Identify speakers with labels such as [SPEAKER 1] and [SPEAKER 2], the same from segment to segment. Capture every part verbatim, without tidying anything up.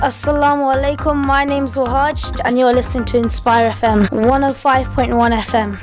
[SPEAKER 1] Assalamu alaikum, my name's Wahaj and you're listening to Inspire F M one oh five point one F M.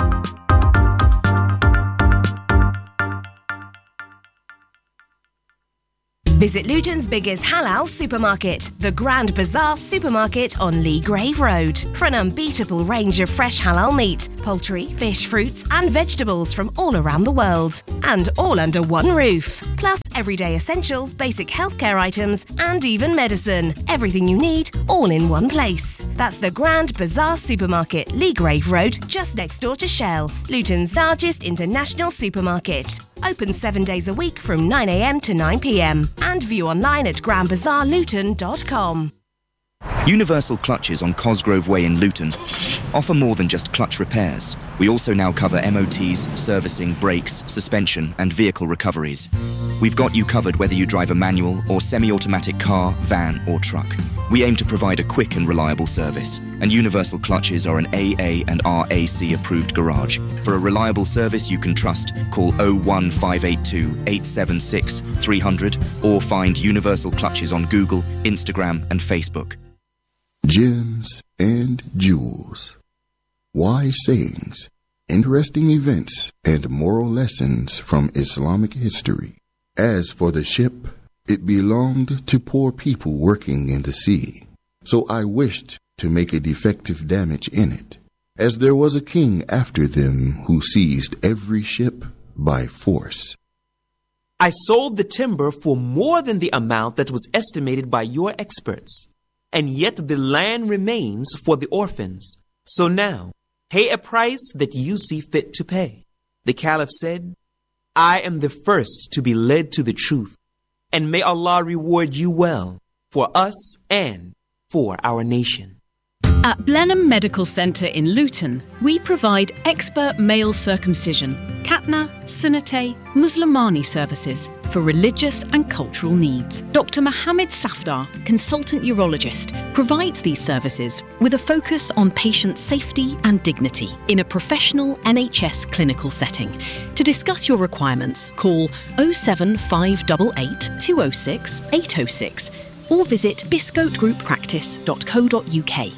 [SPEAKER 2] Visit Luton's biggest halal supermarket, the Grand Bazaar Supermarket on Lee Grave Road, for an unbeatable range of fresh halal meat, poultry, fish, fruits and vegetables from all around the world. And all under one roof. Plus everyday essentials, basic healthcare items and even medicine. Everything you need, all in one place. That's the Grand Bazaar Supermarket, Lee Grave Road, just next door to Shell, Luton's largest international supermarket. Open seven days a week from nine a m to nine p m and view online at grand bazaar luton dot com.
[SPEAKER 3] Universal Clutches on Cosgrove Way in Luton offer more than just clutch repairs. We also now cover M O Ts, servicing, brakes, suspension and vehicle recoveries. We've got you covered whether you drive a manual or semi-automatic car, van or truck. We aim to provide a quick and reliable service, and Universal Clutches are an A A and R A C approved garage. For a reliable service you can trust, call oh one five eight two, eight seven six, three hundred or find Universal Clutches on Google, Instagram and Facebook.
[SPEAKER 4] Gems and jewels, wise sayings, interesting events, and moral lessons from Islamic history. As for the ship, it belonged to poor people working in the sea, so I wished to make a defective damage in it, as there was a king after them who seized every ship by force.
[SPEAKER 5] I sold the timber for more than the amount that was estimated by your experts. And yet the land remains for the orphans. So now, pay a price that you see fit to pay. The Caliph said, I am the first to be led to the truth, and may Allah reward you well for us and for our nation.
[SPEAKER 6] At Blenheim Medical Centre in Luton, we provide expert male circumcision, Khatna, Sunnate, Muslimani services for religious and cultural needs. Doctor Mohammed Safdar, consultant urologist, provides these services with a focus on patient safety and dignity in a professional N H S clinical setting. To discuss your requirements, call oh seven five eight eight, two oh six, eight oh six or visit biscote group practice dot co dot u k.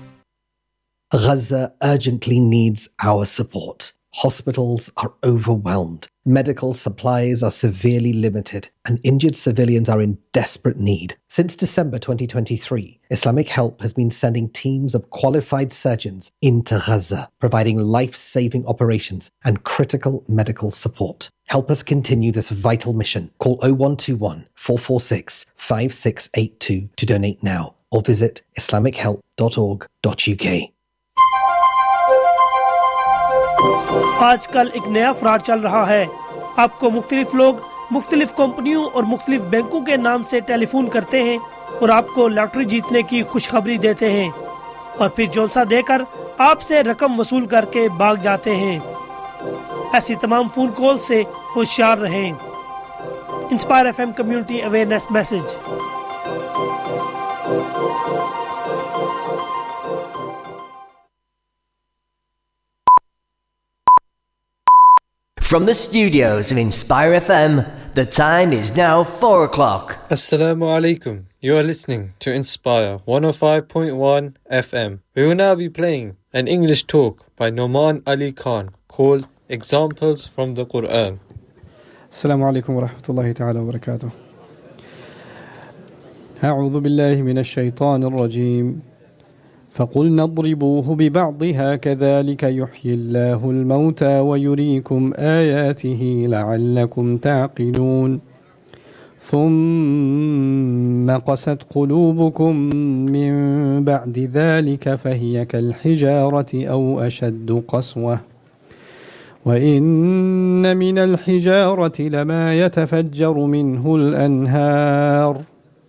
[SPEAKER 7] Gaza urgently needs our support. Hospitals are overwhelmed. Medical supplies are severely limited, and injured civilians are in desperate need. Since December twenty twenty-three, Islamic Help has been sending teams of qualified surgeons into Gaza, providing life-saving operations and critical medical support. Help us continue this vital mission. Call oh one two one, four four six, five six eight two to donate now, or visit islamic help dot org dot u k.
[SPEAKER 8] आजकल एक नया fraud चल रहा है। आपको मुख्तलिफ लोग मुख्तलिफ कंपनियों और मुख्तलिफ बैंकों के नाम से टेलीफोन करते हैं और आपको लॉटरी जीतने की खुशखबरी देते हैं और फिर जोनसा देकर आपसे रकम वसूल करके भाग जाते हैं। ऐसी तमाम फोन कॉल से होशियार रहें। Inspire FM community awareness message.
[SPEAKER 9] From the studios of Inspire F M, the time is now four o'clock.
[SPEAKER 10] Assalamu alaikum. You are listening to Inspire one oh five point one F M. We will now be playing an English talk by Noman Ali Khan called Examples from the Quran.
[SPEAKER 11] Assalamu alaikum wa rahmatullahi ta'ala wa barakatuh. أعوذ بالله من الشيطان الرجيم. فقلنا اضربوه ببعضها كذلك يحيي الله الموتى ويريكم آياته لعلكم تعقلون ثم قست قلوبكم من بعد ذلك فهي كالحجارة أو أشد قسوة وإن من الحجارة لما يتفجر منه الأنهار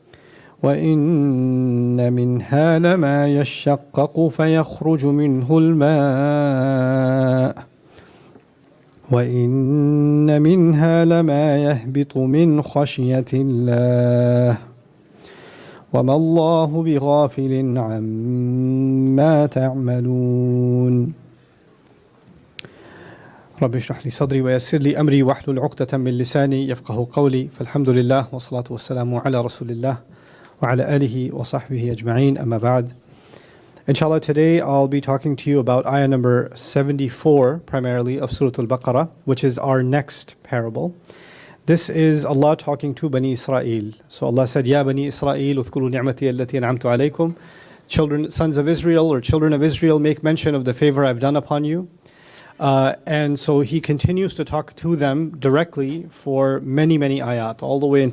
[SPEAKER 11] وإن منها لما يشقق فيخرج منه الماء وإن منها لما يهبط من خشية الله وما الله بغافل عما تعملون رب اشرح لي صدري ويسر لي أمري واحلل عقدة من لساني يفقه قولي فالحمد لله والصلاة والسلام على رسول الله وعلى آله وصحبه أجمعين أما بعد. Inshallah, today I'll be talking to you about ayah number seventy-four, primarily, of Surah Al-Baqarah, which is our next parable. This is Allah talking to Bani Israel. So Allah said, Ya Bani Israel, uthkuru ni'mati allati an'amtu alaykum. Children, sons of Israel, or children of Israel, make mention of the favor I've done upon you. Uh, and so he continues to talk to them directly for many, many ayat, all the way until